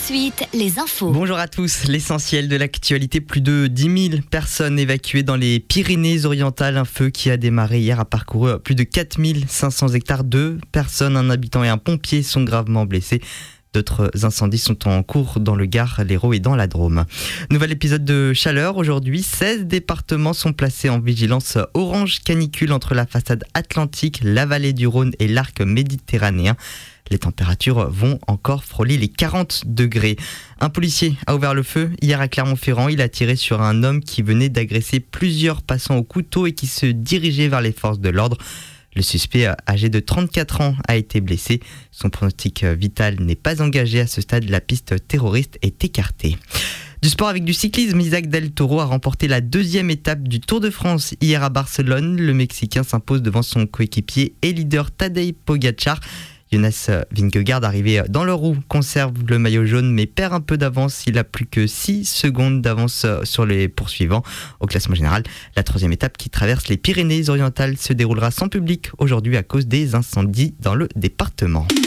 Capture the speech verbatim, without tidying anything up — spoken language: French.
suite, les infos. Bonjour à tous, l'essentiel de l'actualité, plus de dix mille personnes évacuées dans les Pyrénées-Orientales. Un feu qui a démarré hier a parcouru plus de quatre mille cinq cents hectares. Deux personnes, un habitant et un pompier sont gravement blessés. D'autres incendies sont en cours dans le Gard, l'Hérault et dans la Drôme. Nouvel épisode de chaleur. Aujourd'hui, seize départements sont placés en vigilance orange canicule entre la façade atlantique, la vallée du Rhône et l'arc méditerranéen. Les températures vont encore frôler les quarante degrés. Un policier a ouvert le feu hier à Clermont-Ferrand. Il a tiré sur un homme qui venait d'agresser plusieurs passants au couteau et qui se dirigeait vers les forces de l'ordre. Le suspect, âgé de trente-quatre ans, a été blessé. Son pronostic vital n'est pas engagé à ce stade. La piste terroriste est écartée. Du sport avec du cyclisme, Isaac Del Toro a remporté la deuxième étape du Tour de France hier à Barcelone. Le Mexicain s'impose devant son coéquipier et leader Tadej Pogačar. Jonas Vingegaard, arrivé dans le roue, conserve le maillot jaune mais perd un peu d'avance. Il a plus que six secondes d'avance sur les poursuivants. Au classement général, la troisième étape qui traverse les Pyrénées-Orientales se déroulera sans public aujourd'hui à cause des incendies dans le département.